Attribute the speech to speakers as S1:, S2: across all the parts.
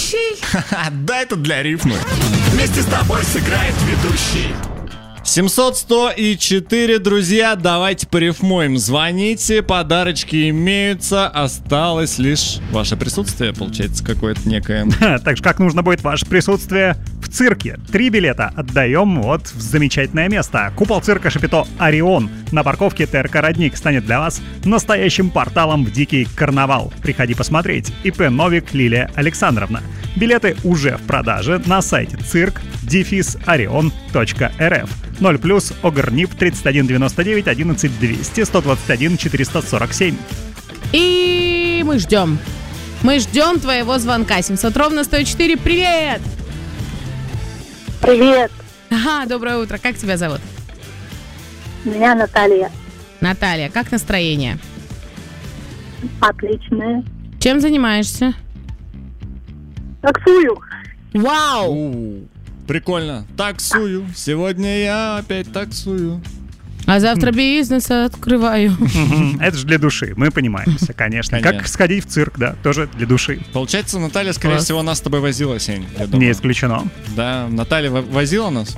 S1: ведущий?
S2: Да, это для рифмы. Вместе с тобой сыграет ведущий. 700, 100 и 4, друзья, давайте порифмуем. Звоните, подарочки имеются. Осталось лишь ваше присутствие, получается, какое-то некое.
S3: Так же, как нужно будет ваше присутствие в цирке. 3 билета отдаем вот в замечательное место. Купол цирка Шапито «Орион» на парковке ТРК «Родник» станет для вас настоящим порталом в дикий карнавал. Приходи посмотреть. ИП «Новик» Лилия Александровна. Билеты уже в продаже на сайте cirk-orion.rf. 0+, ОГРНИП 3199 11 200 121 447.
S1: И мы ждем. Мы ждем твоего звонка. 700 ровно 104. Привет!
S4: Привет,
S1: Ага, доброе утро. Как тебя зовут?
S4: меня Наталья.
S1: Наталья, как настроение?
S4: Отличная.
S1: Чем занимаешься?
S4: Таксую.
S1: Вау!
S2: Прикольно. Таксую. Сегодня я опять таксую.
S1: А завтра бизнес открываю.
S3: Это же для души, мы понимаемся, конечно.
S2: Конечно.
S3: Как сходить в цирк, да, тоже для души.
S2: Получается, Наталья, скорее
S1: Класс.
S2: всего, нас с тобой возила, Сень. Я думаю.
S3: Не исключено.
S2: Да, Наталья возила нас?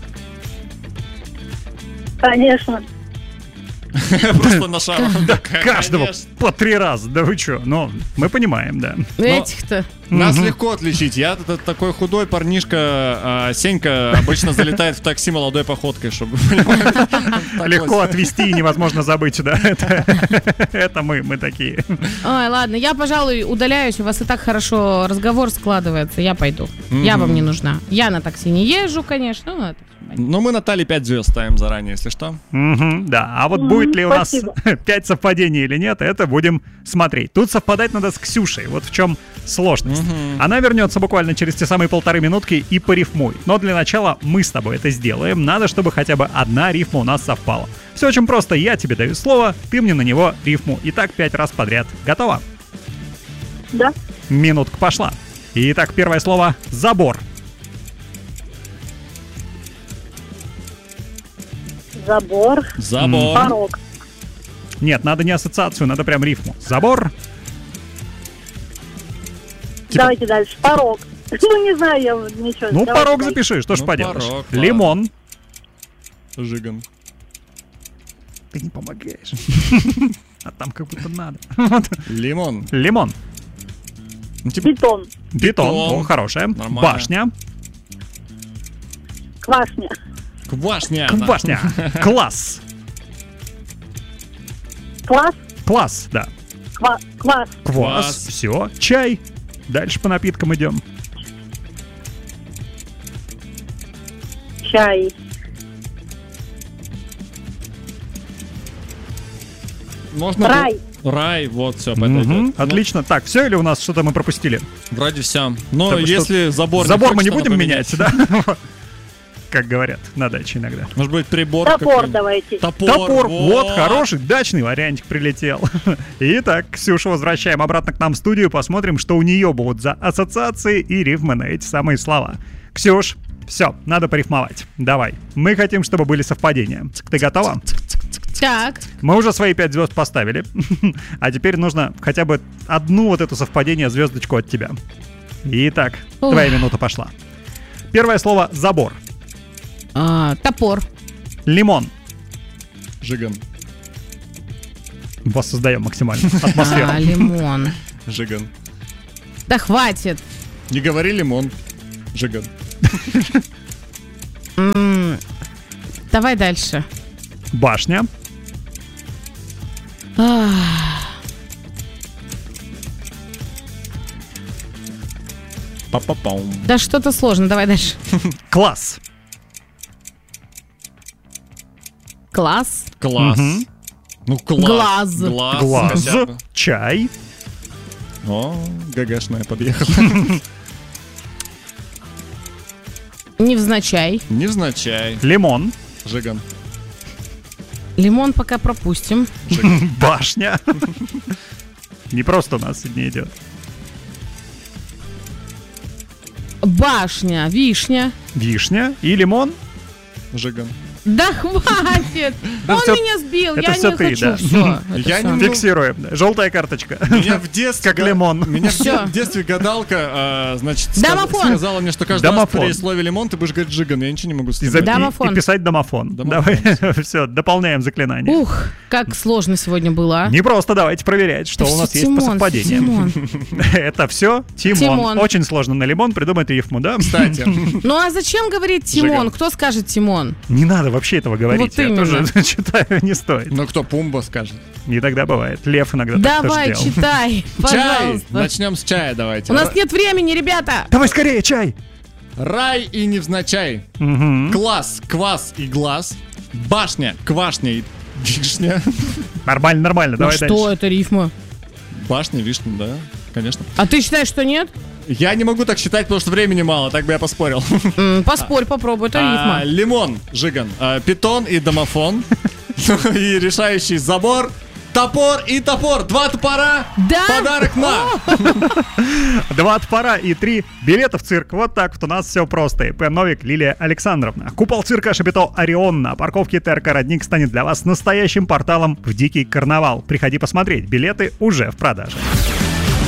S4: Конечно.
S2: Просто на шару.
S3: Каждого по 3 раза, да вы чё? Ну, мы понимаем, да.
S1: Этих-то.
S2: Нас легко отличить. Я такой худой парнишка, а Сенька обычно залетает в такси молодой походкой, чтобы...
S3: Легко отвезти и невозможно забыть, да. Это мы такие.
S1: Ой, ладно, я, пожалуй, удаляюсь. У вас и так хорошо разговор складывается. Я пойду. Я вам не нужна. Я на такси не езжу, конечно. Ну, это всё понятно.
S2: Ну, мы Наталье 5 звезд ставим заранее, если что.
S3: Да, а вот будет ли у нас
S4: спасибо.
S3: 5 совпадений или нет, это будем смотреть. Тут совпадать надо с Ксюшей, вот в чем сложность. Она вернется буквально через те самые 1,5 минутки и порифмует. Но для начала мы с тобой это сделаем. Надо, чтобы хотя бы одна рифма у нас совпала. Все очень просто. Я тебе даю слово, ты мне на него рифму. И так 5 раз подряд. Готово?
S4: Да.
S3: Минутка пошла. Итак, первое слово — забор.
S4: Забор.
S2: Забор.
S4: Порог.
S3: Нет, надо не ассоциацию, надо прям рифму. Забор.
S4: Давайте дальше. Порог. Ну, не знаю, я ничего.
S3: Ну,
S4: Давайте
S3: порог
S4: дальше.
S3: запиши, что ж
S2: Ну,
S3: поделаешь.
S2: порог, ладно.
S3: Лимон.
S2: Жиган.
S3: Ты не помогаешь. А там как будто надо.
S2: Лимон.
S3: Лимон.
S2: Ну, типа,
S4: Бетон.
S3: Бетон.
S2: Бетон.
S3: О, хорошая.
S2: Нормально.
S3: Башня.
S4: Квашня.
S2: квашня.
S3: Башня. Класс.
S4: Класс.
S3: Класс, да.
S4: Квас.
S3: Квас.
S2: Квас.
S3: Все. Чай. Дальше по напиткам идем.
S4: Чай.
S2: Можно...
S4: Рай.
S2: Рай, вот, все,
S3: Мгм.
S2: подойдет.
S3: Отлично. Так, все или у нас что-то мы пропустили?
S2: Ну, вроде все. Но
S3: Так,
S2: если забор...
S3: Забор мы не
S2: хочешь,
S3: будем
S2: надо
S3: менять, да? Как говорят на даче иногда.
S2: Может быть, прибор
S4: Топор
S2: какой-нибудь?
S4: давайте.
S3: Топор. Вот, хороший дачный вариантик прилетел. Итак, Ксюшу возвращаем обратно к нам в студию. Посмотрим, что у нее будут за ассоциации и рифмы на эти самые слова. Ксюш, все, надо порифмовать. Давай. Мы хотим, чтобы были совпадения. Ты готова?
S1: Так,
S3: Мы уже свои 5 звезд поставили. А теперь нужно хотя бы одну вот эту совпадение, звездочку от тебя. Итак,
S1: Ух.
S3: твоя минута пошла. Первое слово — забор.
S1: топор.
S3: Лимон.
S2: Жиган.
S3: Воссоздаем максимально атмосферу.
S1: Лимон.
S2: Жиган.
S1: Да хватит.
S2: Не говори лимон. Жиган.
S1: Давай дальше.
S3: Башня.
S2: Па-па-пам.
S1: Да что-то сложно, давай дальше.
S3: Класс.
S1: Класс.
S2: Класс.
S3: Мгм.
S2: Ну, класс.
S1: Глаз.
S3: Глаз.
S2: хотя бы.
S3: Чай.
S2: О, ГГшная подъехала.
S1: Невзначай.
S2: Невзначай.
S3: Лимон.
S2: Жиган.
S1: Лимон пока пропустим.
S3: Башня. Не просто у нас сегодня идет.
S1: Башня. Вишня.
S3: Вишня и лимон.
S2: Жиган.
S1: Да хватит!
S3: Да
S1: Он
S3: всё-
S1: меня сбил,
S3: это
S1: я
S3: всё
S1: не
S3: ты,
S1: хочу.
S3: да.
S1: Всё,
S2: Я
S1: это
S2: не
S1: всё.
S3: Фиксируем. Желтая карточка.
S2: Меня в детстве...
S3: Как лимон.
S2: Меня
S1: Всё.
S2: в детстве гадалка, значит,
S1: Домофон.
S2: сказала мне, что каждый
S3: Домофон.
S2: раз при слове лимон ты будешь говорить жиган. Я ничего не могу
S3: И,
S2: сказать.
S1: Домофон.
S3: и писать домофон.
S2: Домофон.
S3: Давай, все, дополняем заклинание.
S1: Ух, как сложно сегодня было, а.
S3: Не просто давайте проверять, что
S1: Это
S3: у нас
S1: всё
S3: есть по
S1: Тимон,
S3: совпадениям.
S1: Тимон.
S3: Это все Тимон.
S1: Тимон.
S3: Очень сложно на лимон придумать рифму, да?
S2: Кстати,
S1: Ну а зачем говорить Тимон?
S2: Жиган.
S1: Кто скажет Тимон?
S3: Не надо вообще этого говорить.
S1: Вот
S3: Я
S1: именно.
S3: тоже читаю, не стоит.
S2: ну кто Пумба скажет?
S3: И тогда бывает. Лев иногда так
S1: Давай,
S3: тоже делал.
S1: читай,
S2: Чай!
S1: пожалуйста.
S2: Начнем с чая давайте.
S1: У нас нет времени, ребята.
S3: Давай скорее, чай!
S2: Рай и невзначай.
S3: Мгм.
S2: Класс, квас и глаз. Башня, квашня и вишня.
S3: Нормально, нормально,
S1: Ну
S3: давай
S1: что
S3: дальше.
S1: это рифма?
S2: Башня, вишня, да, конечно.
S1: А ты считаешь, что нет?
S2: Я не могу так считать, потому что времени мало, так бы я поспорил.
S1: Поспорь, попробуй, это рифма.
S2: Лимон, жиган, питон и домофон. И решающий забор. Топор и топор. 2 топора.
S1: Да?
S2: Подарок на.
S3: 2 топора и 3 билета в цирк. Вот так вот у нас все просто. ИП Новик, Лилия Александровна. Купол цирка Шапито Орион на парковке ТРК «Родник» станет для вас настоящим порталом в дикий карнавал. Приходи посмотреть. Билеты уже в продаже.